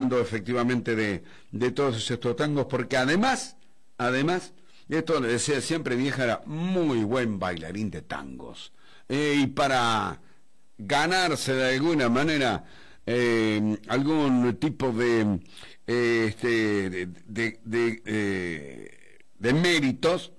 hablando efectivamente de todos estos tangos, porque además, esto le decía siempre, mi vieja era muy buen bailarín de tangos. Y para ganarse de alguna manera algún tipo de méritos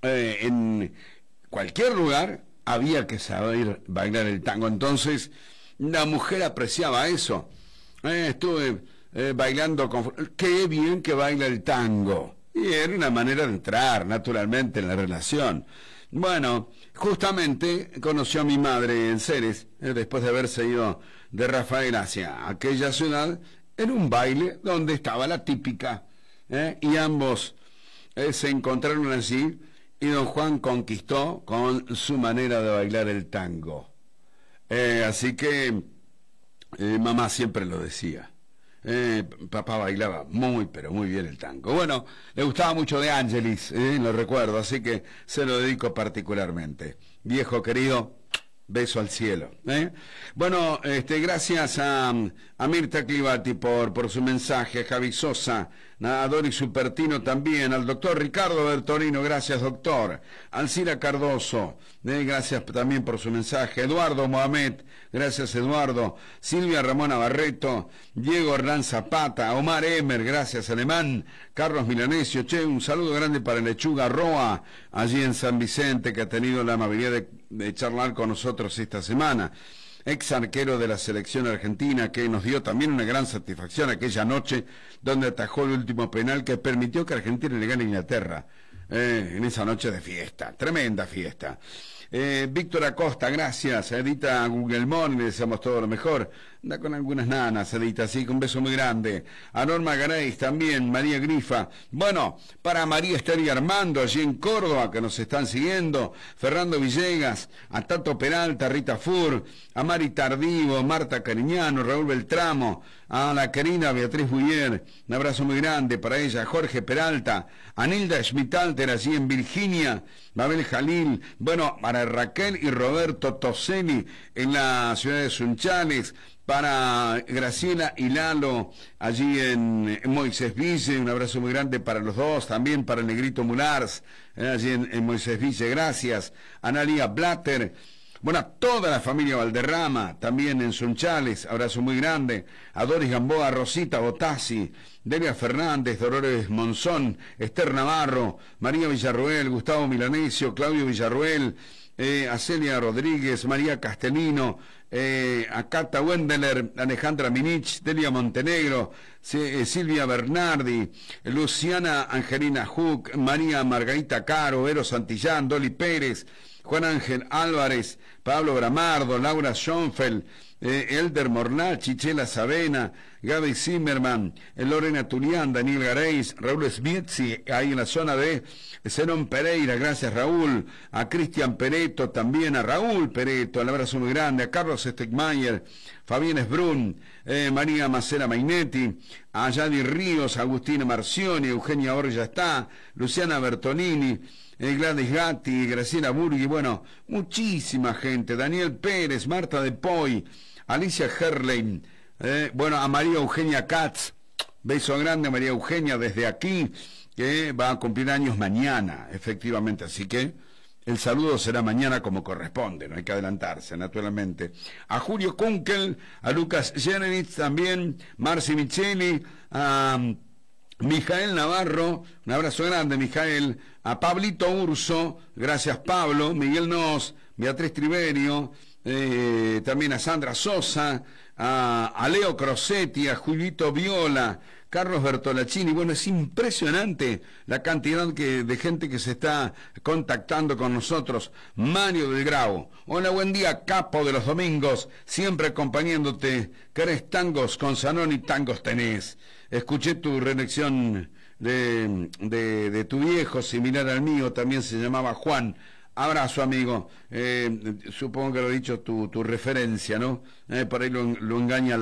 en cualquier lugar, había que saber bailar el tango. Entonces la mujer apreciaba eso. Estuve bailando con... Qué bien que baila el tango. Y era una manera de entrar naturalmente en la relación. Bueno, justamente conoció a mi madre en Ceres, después de haberse ido de Rafael hacia aquella ciudad, en un baile donde estaba la típica, y ambos se encontraron allí, y don Juan conquistó con su manera de bailar el tango. Así que mamá siempre lo decía. Papá bailaba muy, pero muy bien el tango. Bueno, le gustaba mucho De Angelis, lo recuerdo, así que se lo dedico particularmente. Viejo querido, beso al cielo. Bueno, gracias a Mirta Clivati por su mensaje, a Javi Sosa, a Doris Supertino también, al doctor Ricardo Bertolino, gracias doctor, Alcira Cardoso, gracias también por su mensaje, Eduardo Mohamed, gracias Eduardo, Silvia Ramona Barreto, Diego Hernán Zapata, Omar Emer, gracias Alemán, Carlos Milanesio, un saludo grande para Lechuga Roa, allí en San Vicente, que ha tenido la amabilidad de charlar con nosotros esta semana. Ex arquero de la selección argentina, que nos dio también una gran satisfacción aquella noche donde atajó el último penal que permitió que Argentina le gane a Inglaterra, en esa noche de fiesta, tremenda fiesta. Víctor Acosta, gracias. Edita Gugelmón, le deseamos todo lo mejor. Anda con algunas nanas, Edita, así que un beso muy grande. A Norma Gareis también, María Grifa. Bueno, para María Esther y Armando, allí en Córdoba, que nos están siguiendo. Fernando Villegas, a Tato Peralta, Rita Fur, a Mari Tardivo, Marta Cariñano, Raúl Beltramo, a la querida Beatriz Buyer, un abrazo muy grande para ella, Jorge Peralta, a Nilda Schmidtalter, allí en Virginia, Mabel Jalil, bueno, para Raquel y Roberto Toselli en la ciudad de Sunchales, para Graciela y Lalo allí en Moisés Ville, un abrazo muy grande para los dos, también para el Negrito Mulars, allí en Moisés Ville, gracias, Analia Blatter, bueno, a toda la familia Valderrama, también en Sunchales, abrazo muy grande, a Doris Gamboa, Rosita Botassi, Delia Fernández, Dolores Monzón, Esther Navarro, María Villarroel, Gustavo Milanesio, Claudio Villarroel, a Celia Rodríguez, María Castellino, a Cata Wendeler, Alejandra Minich, Delia Montenegro, Silvia Bernardi, Luciana Angelina Huck, María Margarita Caro, Eros Santillán, Dolly Pérez, Juan Ángel Álvarez, Pablo Bramardo, Laura Schoenfeld, Elder Mornal, Chichela Savena, Gaby Zimmerman, Lorena Tulián, Daniel Gareis, Raúl Smietzi, ahí en la zona de Zenón Pereira, gracias Raúl, a Cristian Pereto, también a Raúl Pereto, un abrazo muy grande, a Carlos Stegmayer, Fabián Esbrun, María Macera Mainetti, a Yadi Ríos, Agustina Marcioni, Eugenia Borja está, Luciana Bertolini, Gladys Gatti, Graciela Burgui, bueno, muchísima gente, Daniel Pérez, Marta de Poy, Alicia Herlein, bueno, a María Eugenia Katz, beso grande a María Eugenia desde aquí, que va a cumplir años mañana, efectivamente, así que el saludo será mañana como corresponde, no hay que adelantarse, naturalmente. A Julio Kunkel, a Lucas Jenevitz también, Marci Micheli, a Mijael Navarro, un abrazo grande, Mijael, a Pablito Urso, gracias Pablo, Miguel Nos, Beatriz Triverio, también a Sandra Sosa, a Leo Crosetti, a Julito Viola, Carlos Bertolacini. Bueno, es impresionante la cantidad de gente que se está contactando con nosotros. Mario del Grau, hola, buen día, capo de los domingos, siempre acompañándote. ¿Querés tangos con Zanoni? Tangos tenés. Escuché tu reelección de tu viejo, similar al mío, también se llamaba Juan. Abrazo, amigo. Supongo que lo he dicho tu referencia, ¿no? Por ahí lo engaña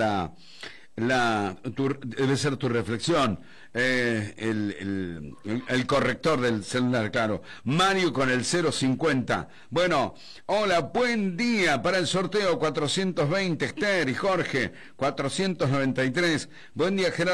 debe ser tu reflexión, el corrector del celular, claro. Mario con el 050. Bueno, hola, buen día para el sorteo 420, Esther y Jorge, 493. Buen día, Gerardo.